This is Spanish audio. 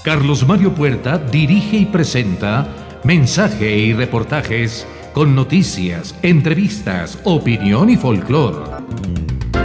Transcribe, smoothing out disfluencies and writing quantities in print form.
Carlos Mario Puerta dirige y presenta Mensaje y Reportajes con noticias, entrevistas, opinión y folclor.